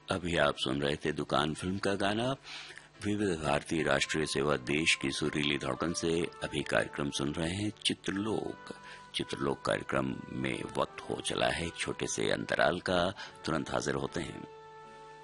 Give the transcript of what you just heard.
अभी आप सुन रहे थे दुकान फिल्म का गाना। विविध भारती राष्ट्रीय सेवा देश की सुरीली धड़कन से अभी कार्यक्रम सुन रहे हैं चित्रलोक कार्यक्रम में वक्त हो चला है एक छोटे से अंतराल का। तुरंत हाजिर होते हैं।